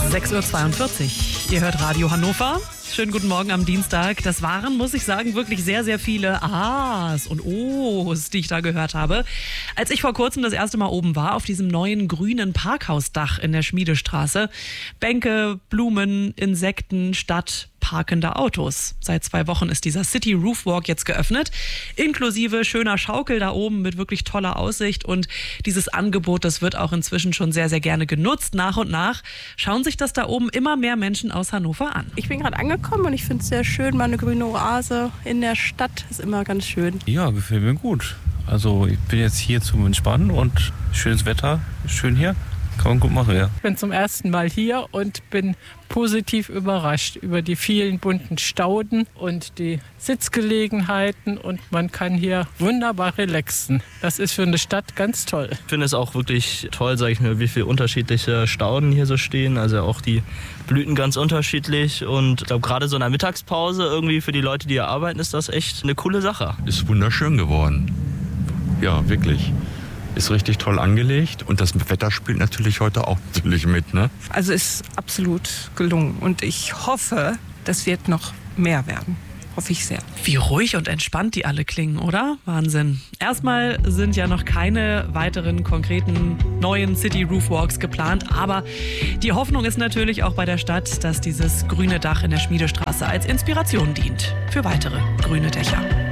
6:42 Uhr. Ihr hört Radio Hannover. Schönen guten Morgen am Dienstag. Das waren, muss ich sagen, wirklich sehr, sehr viele A's und O's, die ich da gehört habe. Als ich vor kurzem das erste Mal oben war, auf diesem neuen grünen Parkhausdach in der Schmiedestraße. Bänke, Blumen, Insekten, Stadt, parkende Autos. Seit 2 Wochen ist dieser City Roof Walk jetzt geöffnet, inklusive schöner Schaukel da oben mit wirklich toller Aussicht. Und dieses Angebot, das wird auch inzwischen schon sehr, sehr gerne genutzt. Nach und nach schauen sich das da oben immer mehr Menschen aus Hannover an. Ich bin gerade angekommen und ich finde es sehr schön, mal eine grüne Oase in der Stadt ist immer ganz schön. Ja, gefällt mir gut. Also ich bin jetzt hier zum Entspannen und schönes Wetter, schön hier. Kann man gut machen, ja. Ich bin zum ersten Mal hier und bin positiv überrascht über die vielen bunten Stauden und die Sitzgelegenheiten und man kann hier wunderbar relaxen. Das ist für eine Stadt ganz toll. Ich finde es auch wirklich toll, sage ich mir, wie viele unterschiedliche Stauden hier so stehen. Also auch die Blüten ganz unterschiedlich und ich glaube gerade so in der Mittagspause irgendwie für die Leute, die hier arbeiten, ist das echt eine coole Sache. Ist wunderschön geworden. Ja, wirklich. Ist richtig toll angelegt und das Wetter spielt natürlich heute auch natürlich mit, ne? Also ist absolut gelungen und ich hoffe, das wird noch mehr werden. Hoffe ich sehr. Wie ruhig und entspannt die alle klingen, oder? Wahnsinn. Erstmal sind ja noch keine weiteren konkreten neuen City Roof Walks geplant, aber die Hoffnung ist natürlich auch bei der Stadt, dass dieses grüne Dach in der Schmiedestraße als Inspiration dient für weitere grüne Dächer.